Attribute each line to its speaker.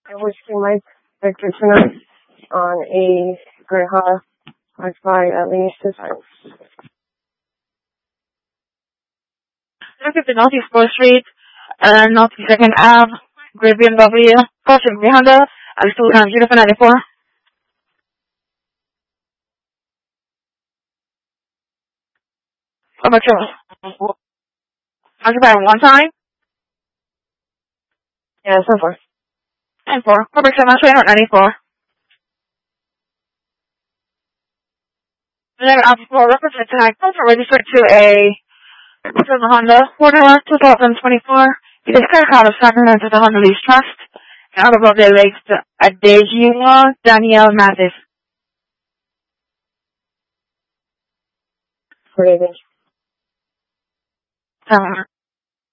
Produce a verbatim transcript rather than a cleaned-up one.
Speaker 1: I wish you Mike Victor tonight on a Great Honda X by at least two times.
Speaker 2: Look at the Northeast fourth Street, uh, Northeast second Ave, Great B M W, crossing Great Honda, altitude one zero four nine four. How much of Occupy one time?
Speaker 1: Yeah, so far.
Speaker 2: And four. Public seven ninety-four. And then after four reference attack, also registered to a to the Honda Quarter twenty twenty-four. It is credit card of Sacramento to the Honda Lease Trust. And out above the lakes to Adejua Danielle Mathis.
Speaker 1: What do you think?
Speaker 2: Um,